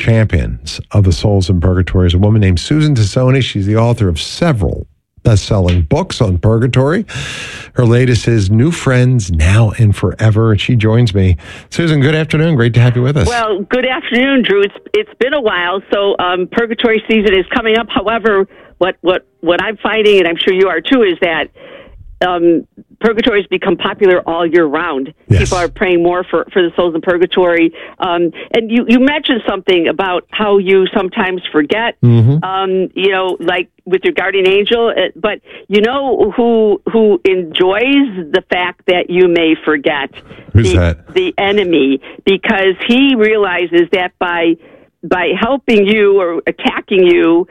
champions of the souls in purgatory is a woman named Susan Tassone. She's the author of several best-selling books on purgatory. Her latest is New Friends, Now and Forever. And she joins me. Susan, good afternoon. Great to have you with us. Well, good afternoon, Drew. It's been a while, so purgatory season is coming up. However, what I'm finding, and I'm sure you are too, is that purgatory has become popular all year round. Yes. People are praying more for the souls in purgatory. And you mentioned something about how you sometimes forget, like with your guardian angel. But you know who enjoys the fact that you may forget? Who's that? The enemy, because he realizes that by helping you or attacking you,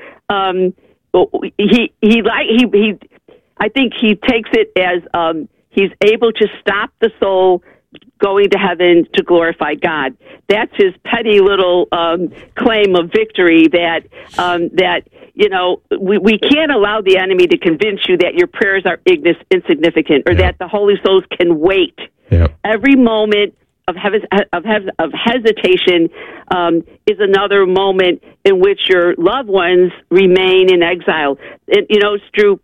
I think he takes it as he's able to stop the soul going to heaven to glorify God. That's his petty little claim of victory that we can't allow the enemy to convince you that your prayers are insignificant or that the holy souls can wait. Yep. Every moment of hesitation is another moment in which your loved ones remain in exile. And, it's true.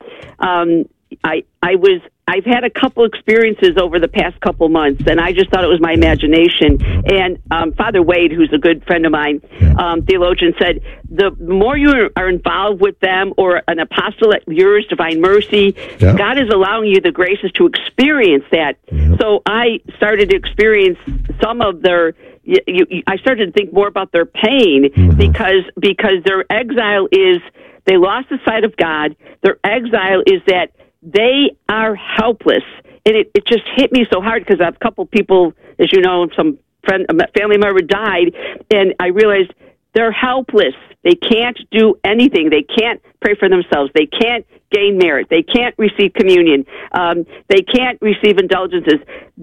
I've had a couple experiences over the past couple months, and I just thought it was my imagination. And Father Wade, who's a good friend of mine, theologian, said the more you are involved with them, or an apostle at yours, Divine Mercy, God is allowing you the graces to experience that. So I started to experience some of their. I started to think more about their pain because their exile is they lost the sight of God. Their exile is that they are helpless. And it just hit me so hard because I have a couple people, as you know, a family member died, and I realized they're helpless. They can't do anything. They can't pray for themselves. They can't gain merit. They can't receive communion. They can't receive indulgences.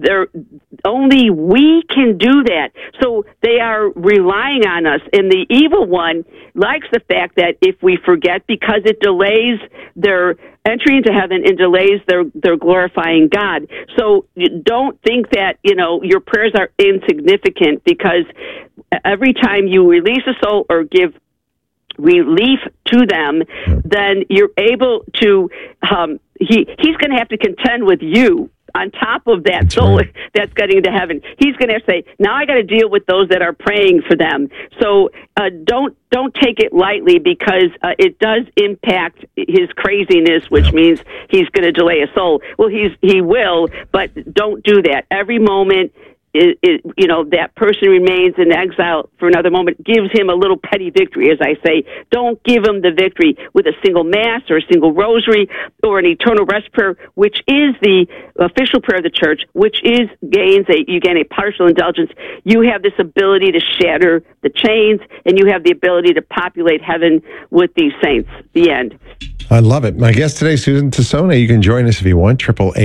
Only we can do that. So they are relying on us. And the evil one likes the fact that if we forget, because it delays their entry into heaven and delays their glorifying God. So don't think that, your prayers are insignificant, because every time you release a soul or give relief to them, then you're able to, he's going to have to contend with you on top of that soul that's getting into heaven. He's going to have to say, now I got to deal with those that are praying for them. So don't take it lightly, because it does impact his craziness, which means he's going to delay a soul. Well, he will, but don't do that. Every moment that person remains in exile for another moment gives him a little petty victory, as I say. Don't give him the victory with a single mass or a single rosary or an eternal rest prayer, which is the official prayer of the church, which is you gain a partial indulgence. You have this ability to shatter the chains, and you have the ability to populate heaven with these saints. The end. I love it. My guest today, Susan Tassone. You can join us if you want,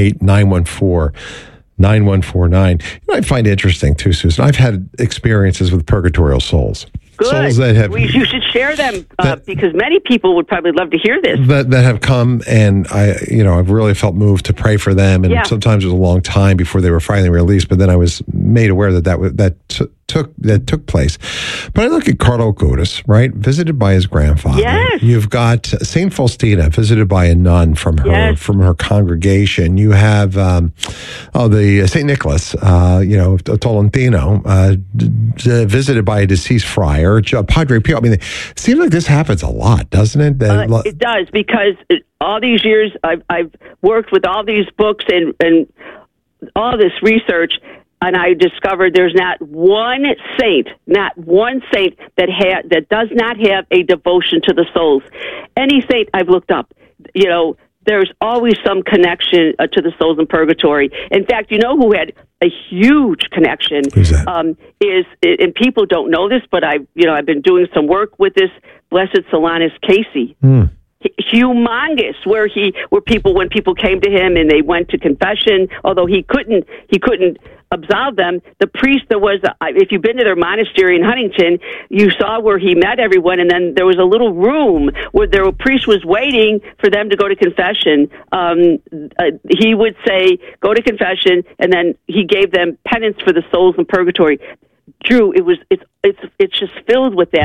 888-914-9149. I find it interesting too, Susan. I've had experiences with purgatorial souls. Good. Souls that have, you should share them because many people would probably love to hear this. That have come, and I've really felt moved to pray for them. And sometimes it was a long time before they were finally released. But then I was made aware that took place. But I look at Cardinal Otis, right? Visited by his grandfather. Yes. You've got Saint Faustina, visited by a nun from her congregation. You have the Saint Nicholas, Tolentino, visited by a deceased friar. Padre Pio. I mean, it seems like this happens a lot, doesn't it? It does, because all these years I've worked with all these books and all this research, and I discovered there's not one saint that does not have a devotion to the souls. Any saint I've looked up, there's always some connection to the souls in purgatory. In fact, who had a huge connection and people don't know this, but I've been doing some work with this Blessed Solanus Casey. Humongous, where when people came to him and they went to confession, although he couldn't absolve them. The priest, if you've been to their monastery in Huntington, you saw where he met everyone, and then there was a little room where the priest was waiting for them to go to confession. He would say, go to confession, and then he gave them penance for the souls in purgatory. Drew, it's just filled with that.